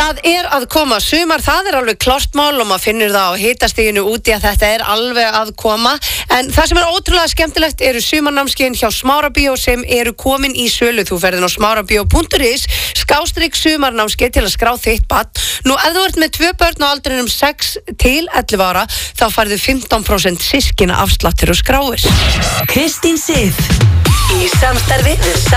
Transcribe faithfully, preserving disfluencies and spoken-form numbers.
Það er að koma sumar, það er alveg klárt mál og maður finnur það á hitastiginu úti að þetta er alveg að koma. En það sem er ótrúlega skemmtilegt eru sumarnámskeiðin hjá Smárabíó sem eru komin í sölu. Þú ferðin á smárabíó punktur is skástrygg sumarnámskeið til að skrá þitt barn. Nú ef þú ert með tvö börn á aldrinum sex til ellefu ára þá færðu fimmtán prósent systkina afsláttur og skráir. Kristín Sif í samstarfi við